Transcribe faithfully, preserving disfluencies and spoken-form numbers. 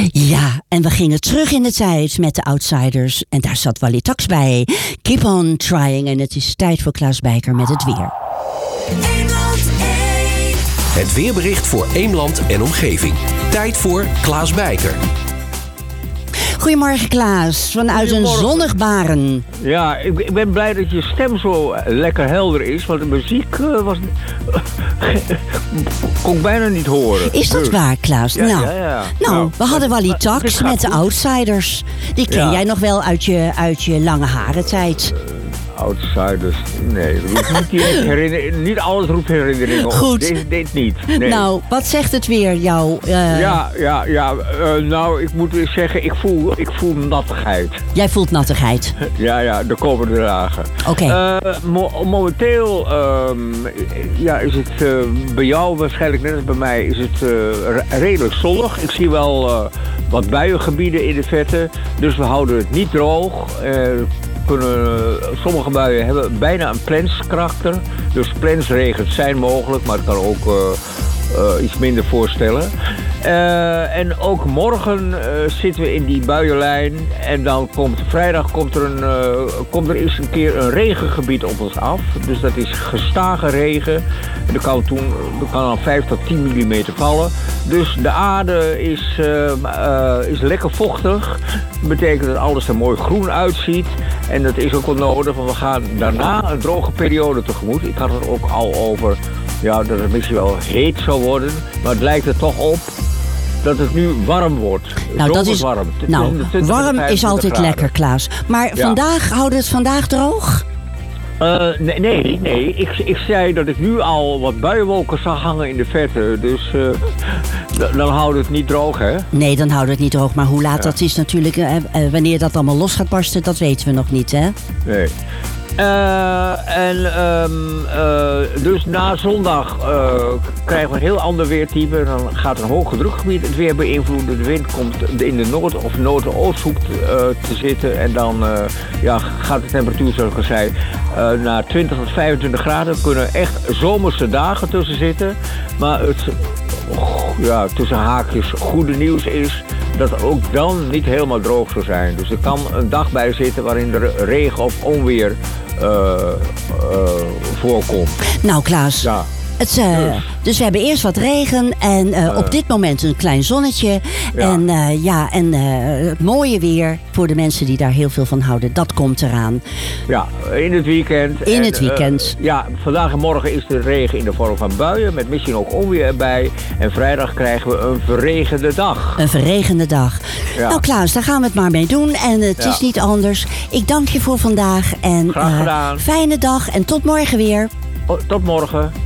Ja, en we gingen terug in de tijd met de Outsiders. En daar zat Wally Tax bij. Keep on trying. En het is tijd voor Klaas Bijker met het weer. Het weerbericht voor Eemland en omgeving. Tijd voor Klaas Bijker. Goedemorgen Klaas, vanuit een zonnig Baren. Ja, ik, ik ben blij dat je stem zo lekker helder is. Want de muziek uh, was... kon ik bijna niet horen. Is dat dus waar, Klaas? Ja, nou, ja, ja. nou, nou, we hadden Wally Tax met de goed. Outsiders. Die ken Ja. jij nog wel uit je, uit je lange harentijd. Outsiders, nee, dat roept niet, direct herinner- niet alles roept herinneringen op. Goed. Dit, dit niet. Nee. Nou, wat zegt het weer jou? Uh, Ja, ja, ja. Uh, nou, ik moet weer zeggen, ik voel, ik voel nattigheid. Jij voelt nattigheid. Ja, ja, de komende dagen. Oké. Uh, mo- momenteel um, ja, is het uh, bij jou waarschijnlijk net als bij mij is het uh, re- redelijk zonnig. Ik zie wel uh, wat buiengebieden in de verte, dus we houden het niet droog. Uh, Kunnen, sommige buien hebben bijna een planskarakter. Dus plensregens zijn mogelijk, maar het kan ook uh, uh, iets minder voorstellen. Uh, en ook morgen uh, zitten we in die buienlijn. En dan komt vrijdag komt er, een, uh, komt er eens een keer een regengebied op ons af. Dus dat is gestage regen. En er kan, toen, er kan dan vijf tot tien millimeter vallen. Dus de aarde is, uh, uh, is lekker vochtig. Dat betekent dat alles er mooi groen uitziet. En dat is ook wel nodig, want we gaan daarna een droge periode tegemoet. Ik had het ook al over ja, dat het misschien wel heet zou worden. Maar het lijkt er toch op dat het nu warm wordt. Nou, dat is, warm. nou warm is altijd graden. lekker, Klaas. Maar Ja. vandaag, houden we het vandaag droog? Uh, nee, nee, nee. Ik, ik zei dat ik nu al wat buienwolken zag hangen in de verte. Dus uh, d- dan houden we het niet droog, hè? Nee, dan houden we het niet droog. Maar hoe laat Ja. dat is natuurlijk, uh, uh, wanneer dat allemaal los gaat barsten, dat weten we nog niet, hè? Nee. Uh, en um, uh, dus na zondag uh, krijgen we een heel ander weertype. Dan gaat een hoge drukgebied het weer beïnvloeden. De wind komt in de noord- of noordoosthoek uh, te zitten. En dan uh, ja, gaat de temperatuur, zoals ik al zei, uh, naar twintig tot vijfentwintig graden. Er kunnen echt zomerse dagen tussen zitten. Maar het ja, tussen haakjes goede nieuws is dat het ook dan niet helemaal droog zou zijn. Dus er kan een dag bij zitten waarin er regen of onweer uh, uh, voorkomt. Nou, Klaas. Ja. Het, uh, dus. dus we hebben eerst wat regen en uh, uh, op dit moment een klein zonnetje. Ja. En, uh, ja, en uh, het mooie weer voor de mensen die daar heel veel van houden, dat komt eraan. Ja, in het weekend. In en, het weekend. Uh, ja, vandaag en morgen is de regen in de vorm van buien, met misschien ook onweer erbij. En vrijdag krijgen we een verregende dag. Een verregende dag. Ja. Nou Klaas, daar gaan we het maar mee doen. En het ja. is niet anders. Ik dank je voor vandaag. En, Graag gedaan. Uh, fijne dag en tot morgen weer. Oh, tot morgen.